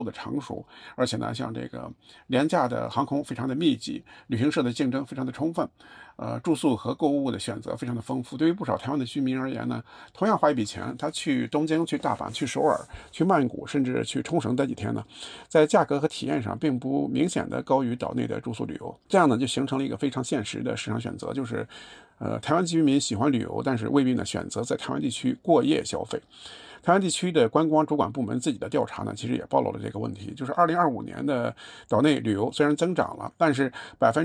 的成熟，而且呢，像这个廉价的航空非常的密集，旅行社的竞争非常的充分，住宿和购物的选择非常的丰富。对于不少台湾的居民而言呢，同样花一笔钱，他去东京、去大阪、去首尔、去曼谷，甚至去冲绳待几天呢，在价格和体验上并不明显的高于岛内的住宿旅游。这样呢，就形成了一个非常现实的市场选择，就是台湾居民喜欢旅游，但是未必呢选择在台湾地区过夜消费。台湾地区的观光主管部门自己的调查呢，其实也暴露了这个问题，就是2025年的岛内旅游虽然增长了，但是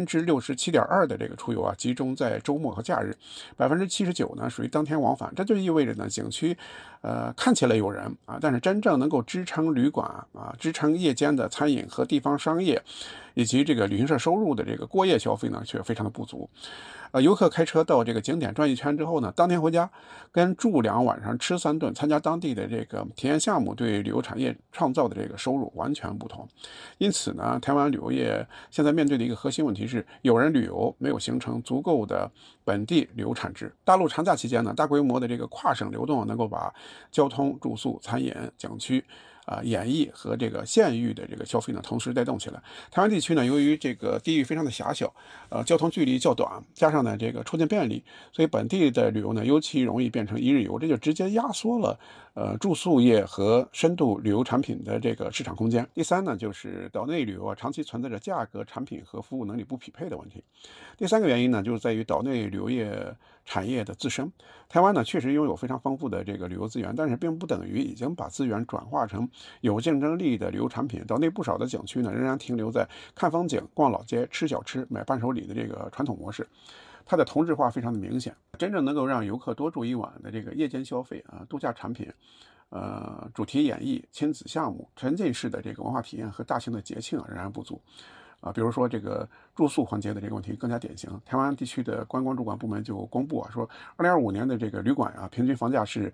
67.2%的这个出游啊，集中在周末和假日，79%呢属于当天往返。这就意味着呢，景区看起来有人啊，但是真正能够支撑旅馆啊、支撑夜间的餐饮和地方商业，以及这个旅行社收入的这个过夜消费呢，却非常的不足。游客开车到这个景点转一圈之后呢，当天回家，跟住2晚上吃3顿，参加当地的这个体验项目，对旅游产业创造的这个收入完全不同。因此呢，台湾旅游业现在面对的一个核心问题是，有人旅游没有形成足够的本地旅游产值。大陆长假期间呢，大规模的这个跨省流动能够把交通、住宿、餐饮、景区演艺和这个县域的这个消费呢，同时带动起来。台湾地区呢，由于这个地域非常的狭小，交通距离较短，加上呢这个出境便利，所以本地的旅游呢，尤其容易变成一日游，这就直接压缩了住宿业和深度旅游产品的这个市场空间。第三呢，就是岛内旅游啊，长期存在着价格、产品和服务能力不匹配的问题。第三个原因呢，就是在于岛内旅游业产业的自身。台湾呢，确实拥有非常丰富的这个旅游资源，但是并不等于已经把资源转化成有竞争力的旅游产品。岛内不少的景区呢，仍然停留在看风景、逛老街、吃小吃、买伴手礼的这个传统模式。它的同质化非常的明显，真正能够让游客多住一晚的这个夜间消费啊、度假产品、主题演绎、亲子项目、沉浸式的这个文化体验和大型的节庆仍然不足。比如说这个住宿环节的这个问题更加典型。台湾地区的观光主管部门就公布说，2025年的这个旅馆啊，平均房价是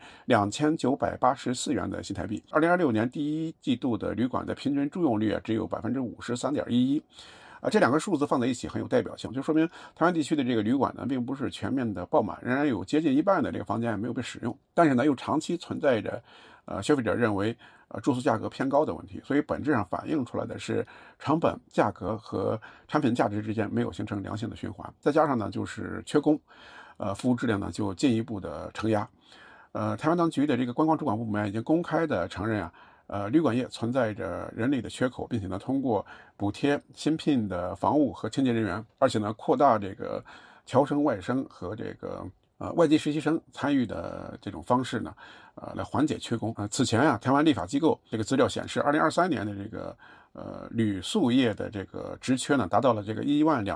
2984元的新台币。2026年第一季度的旅馆的平均住用率只有53.11%。这两个数字放在一起很有代表性，就说明台湾地区的这个旅馆呢，并不是全面的爆满，仍然有接近一半的这个房间没有被使用，但是呢，又长期存在着消费者认为住宿价格偏高的问题，所以本质上反映出来的是成本、价格和产品价值之间没有形成良性的循环，再加上呢就是缺工，服务质量呢就进一步的承压。台湾当局的这个观光主管部门已经公开的承认旅馆业存在着人力的缺口，并且呢，通过补贴新聘的房务和清洁人员，而且呢，扩大这个侨生、外生和这个外籍实习生参与的这种方式呢，来缓解缺工。此前台湾立法机构这个资料显示，2023年的这个旅宿业的这个职缺呢，达到了这个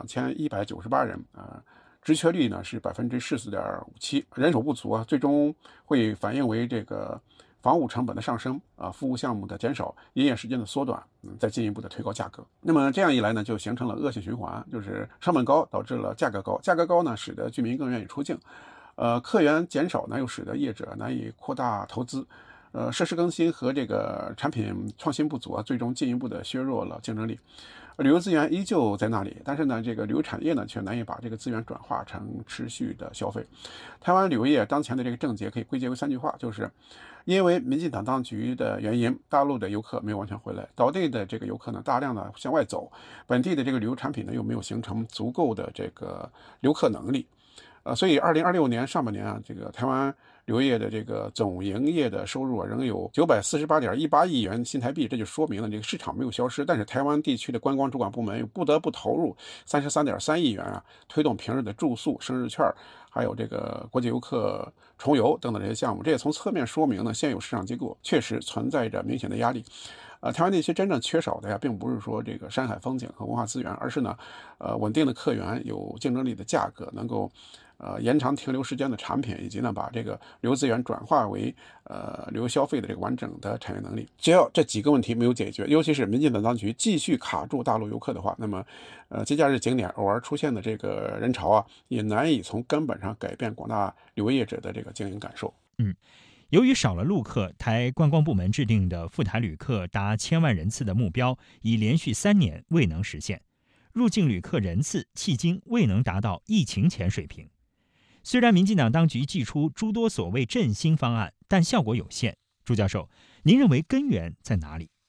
12198人职缺率呢是14.57%，人手不足啊，最终会反映为这个房屋成本的上升服务项目的减少，营业时间的缩短，再进一步的推高价格。那么这样一来呢，就形成了恶性循环，就是成本高导致了价格高，价格高呢使得居民更愿意出境，客源减少呢又使得业者难以扩大投资，设施更新和这个产品创新不足最终进一步的削弱了竞争力。旅游资源依旧在那里，但是呢，这个旅游产业呢却难以把这个资源转化成持续的消费。台湾旅游业当前的这个症结可以归结为3句话，就是因为民进党当局的原因，大陆的游客没有完全回来，岛内的这个游客呢大量的向外走，本地的这个旅游产品呢又没有形成足够的这个留客能力。所以2026年上半年这个台湾旅游业的这个总营业的收入仍有948.18亿元新台币，这就说明了这个市场没有消失，但是台湾地区的观光主管部门又不得不投入33.3亿元推动平日的住宿、生日券，还有这个国际游客重游等等这些项目。这也从侧面说明呢，现有市场机构确实存在着明显的压力。台湾地区真正缺少的并不是说这个山海风景和文化资源，而是呢，稳定的客源、有竞争力的价格，能够延长停留时间的产品，以及呢把这个旅游资源转化为旅游消费的这个完整的产业能力。只要这几个问题没有解决，尤其是民进党当局继续卡住大陆游客的话，那么节假日景点偶尔出现的这个人潮也难以从根本上改变广大旅游业者的这个经营感受。 由于少了陆客，台观光部门制定的赴台旅客达1000万人次的目标，已连续3年未能实现，入境旅客人次迄今未能达到疫情前水平。虽然民进党当局祭出诸多所谓振兴方案，但效果有限。朱教授，您认为根源在哪里？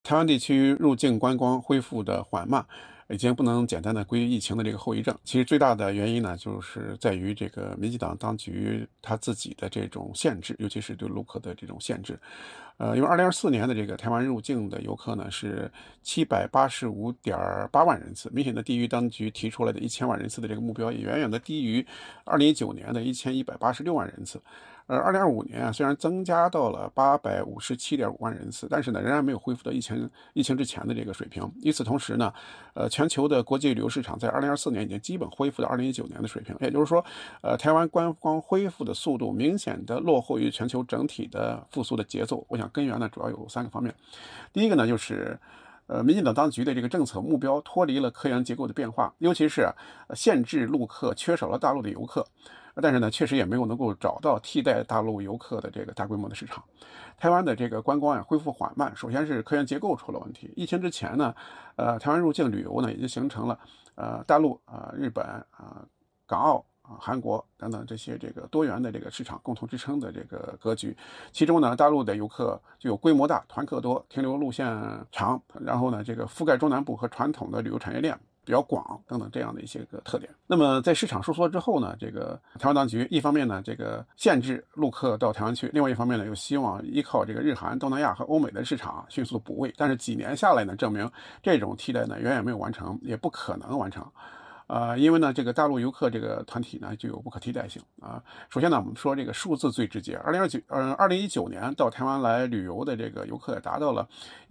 台湾地区入境观光恢复的缓慢，已经不能简单的归于疫情的这个后遗症。其实最大的原因呢，就是在于这个民进党当局他自己的这种限制，尤其是对陆客的这种限制。因为2024年的这个台湾入境的游客呢是785.8万人次，明显的低于当局提出来的1000万人次的这个目标，也远远的低于2019年的1186万人次。2025年啊，虽然增加到了857.5万人次，但是呢，仍然没有恢复到疫情之前的这个水平。与此同时呢，全球的国际旅游市场在2024年已经基本恢复到2019年的水平，也就是说，台湾观光恢复的速度明显的落后于全球整体的复苏的节奏。我想根源呢主要有3个方面。第一个呢就是民进党当局的这个政策目标脱离了客源结构的变化，尤其是限制陆客，缺少了大陆的游客。但是呢，确实也没有能够找到替代大陆游客的这个大规模的市场。台湾的这个观光呀恢复缓慢，首先是客源结构出了问题。疫情之前呢，台湾入境旅游呢已经形成了大陆日本港澳韩国等等这些这个多元的这个市场共同支撑的这个格局。其中呢，大陆的游客就有规模大、团客多、停留路线长，然后呢，这个覆盖中南部和传统的旅游产业链比较广等等这样的一些个特点。那么在市场收缩之后呢，这个台湾当局一方面呢这个限制陆客到台湾去，另外一方面呢又希望依靠这个日韩、东南亚和欧美的市场迅速补位。但是几年下来呢，证明这种替代呢远远没有完成，也不可能完成。因为呢，这个大陆游客这个团体呢就有不可替代性啊。首先呢，我们说这个数字最直接，2019年到台湾来旅游的这个游客也达到了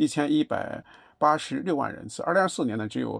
1186万人次，2024年呢只有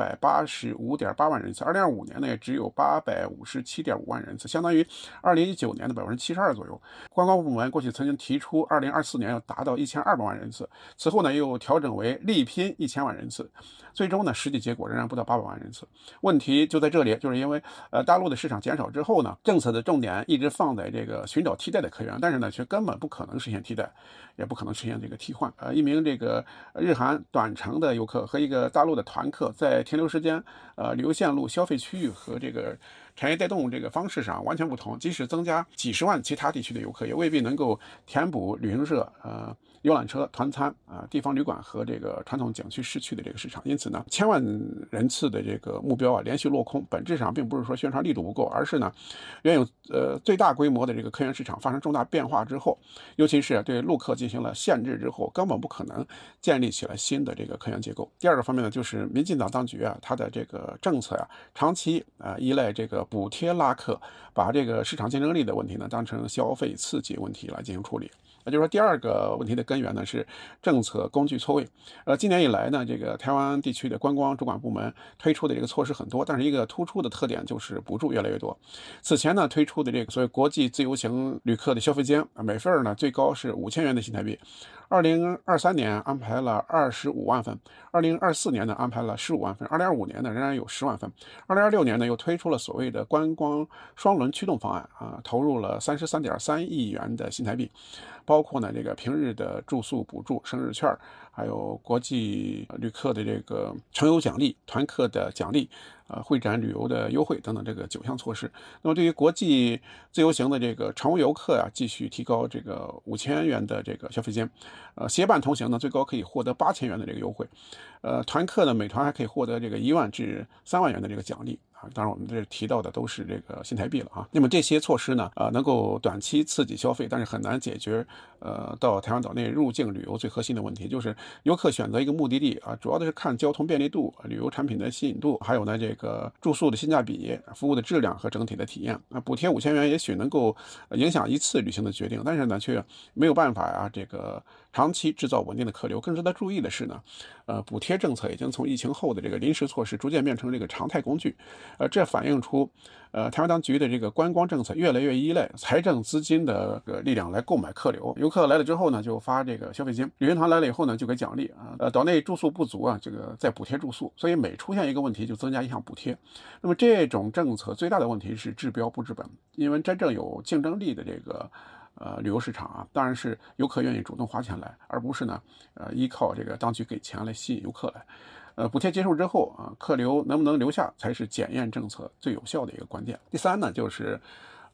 785.8万人次，2025年呢也只有857.5万人次，相当于2019年的72%左右。观光部门过去曾经提出2024年要达到1200万人次，此后呢又调整为力拼1000万人次，最终呢实际结果仍然不到800万人次。问题就在这里，就是因为大陆的市场减少之后呢，政策的重点一直放在这个寻找替代的客源，但是呢却根本不可能实现替代，也不可能实现这个替换。一名这个日韩短程的游客和一个大陆的团客在停留时间、旅游线路、消费区域和这个产业带动这个方式上完全不同，即使增加几十万其他地区的游客，也未必能够填补旅行社、游览车、团餐地方旅馆和这个传统景区市区的这个市场。因此呢，1000万人次的这个目标连续落空，本质上并不是说宣传力度不够，而是呢原有最大规模的这个客源市场发生重大变化之后，尤其是对陆客进行了限制之后，根本不可能建立起来新的这个客源结构。第二个方面呢，就是民进党当局它的这个政策长期依赖这个补贴拉客，把这个市场竞争力的问题呢当成消费刺激问题来进行处理。也就是说，第二个问题的根源呢是政策工具错位。今年以来呢，这个台湾地区的观光主管部门推出的这个措施很多，但是一个突出的特点就是补助越来越多。此前呢推出的这个所谓国际自由行旅客的消费金，每份呢最高是5000元的新台币。2023年安排了25万份，2024年呢安排了15万份，2025年呢仍然有10万份，2026年呢又推出了所谓的观光双轮驱动方案投入了33.3亿元的新台币，包括呢这个平日的住宿补助、生日券，还有国际旅客的这个乘游奖励、团客的奖励。会展旅游的优惠等等这个9项措施。那么对于国际自由行的这个常务游客继续提高这个5000元的这个消费金。协办同行呢，最高可以获得8000元的这个优惠。团客呢，美团还可以获得这个1万至3万元的这个奖励。当然我们这提到的都是这个新台币了那么这些措施呢，能够短期刺激消费，但是很难解决到台湾岛内入境旅游最核心的问题，就是游客选择一个目的地主要的是看交通便利度、旅游产品的吸引度，还有呢这个住宿的性价比、服务的质量和整体的体验。补贴5000元也许能够影响一次旅行的决定，但是呢却没有办法这个长期制造稳定的客流。更值得注意的是呢，补贴政策已经从疫情后的这个临时措施逐渐变成这个常态工具。这反映出台湾当局的这个观光政策越来越依赖财政资金的力量来购买客流。游客来了之后呢，就发这个消费金；旅行团来了以后呢，就给奖励岛内住宿不足这个再补贴住宿。所以每出现一个问题就增加一项补贴。那么这种政策最大的问题是治标不治本，因为真正有竞争力的这个旅游市场当然是游客愿意主动花钱来，而不是呢依靠这个当局给钱来吸引游客来。补贴结束之后客流能不能留下才是检验政策最有效的一个关键。第三呢，就是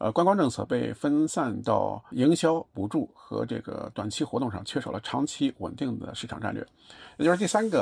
观光政策被分散到营销、补助和这个短期活动上，缺少了长期稳定的市场战略。也就是第三个